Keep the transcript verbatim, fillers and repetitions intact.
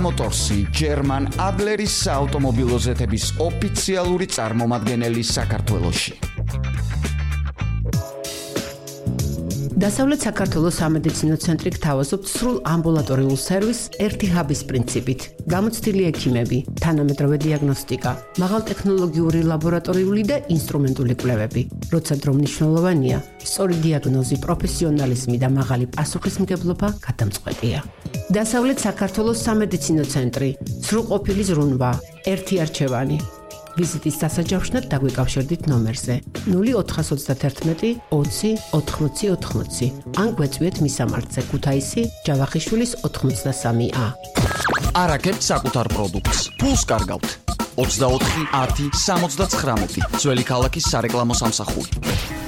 Motorsi German Adleris საავტომობილო ზეთების ოფიციალური წარმომადგენელი საქართველოში. დასავლეთ საქართველოს სამედიცინო ცენტრი გთავაზობთ სრულ ამბულატორიულ სერვისს ერთი ჰაბის პრინციპით. გამოცდილი ექიმები, თანამედროვე დიაგნოსტიკა, მაღალტექნოლოგიური ლაბორატორიული და ინსტრუმენტული კვლევები. როცა დრო მნიშვნელოვანია, სწორი დიაგნოზი, პროფესიონალიზმი და მაღალი პასუხისმგებლობა გადამწყვეტია. დასავლეთ საქართველოს სამედიცინო ცენტრი, სრულყოფილი ზრუნვა, ერთი არჩევანი. ვიზიტის დასაჯავშნად დაგვიკავშირდით ნომერზე ნული ოთხას ოცდაათერთმეტი ოცი ოთხმოცი ოთხმოცი ან გვეწვიეთ მისამართზე ქუთაისი ჯავახიშვილის ოთხმოცდასამი ა. არაკებთ საკუთარ პროდუქტს. ფულს კარგავთ. ოცდაოთხი ათი სამოცდაცხრამეტი ძველი ქალაქის სარეკლამო სამსახური.